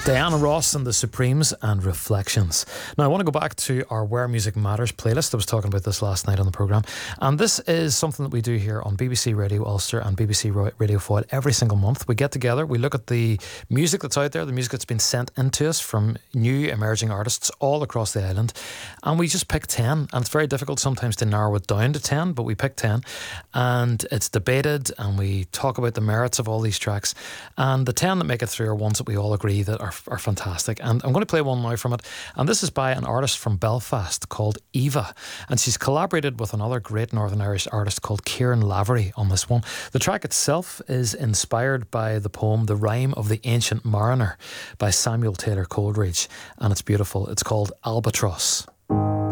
Diana Ross and the Supremes and Reflections. Now, I want to go back to our Where Music Matters playlist. I was talking about this last night on the programme. And this is something that we do here on BBC Radio Ulster and BBC Radio Foyle every single month. We get together, we look at the music that's out there, the music that's been sent into us from new emerging artists all across the island. And we just pick 10. And it's very difficult sometimes to narrow it down to 10, but we pick 10. And it's debated and we talk about the merits of all these tracks. And the 10 that make it through are ones that we all agree that are fantastic. And I'm going to play one now from it. And this is by an artist from Belfast called Eva. And she's collaborated with another great Northern Irish artist called Kieran Lavery on this one. The track itself is inspired by the poem The Rime of the Ancient Mariner by Samuel Taylor Coleridge. And it's beautiful. It's called Albatross.